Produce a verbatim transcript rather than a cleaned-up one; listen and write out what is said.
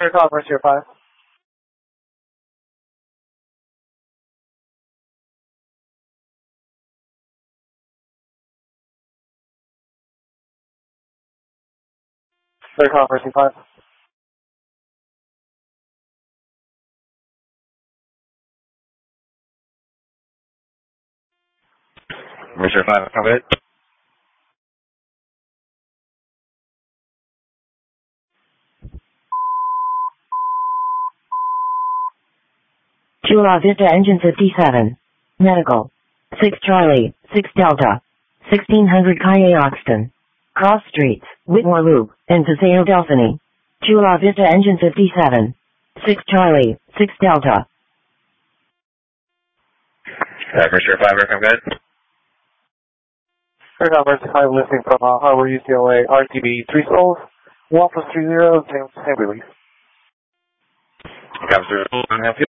Air Conference here, five. Air Conference here, five. Mercer five, come in. Chula Vista Engine fifty-seven. Medical. six Charlie, six Delta. sixteen hundred Kaye Oxton. Cross Streets, Whitmore Loop, and Paseo Delphini. Chula Vista Engine fifty-seven. six Charlie, six Delta. Uh, Mercer five, come good. Air Conference five, listening from uh, Harbor U C L A, R T B three souls, one plus three zeros, and same release. Comes through, help you.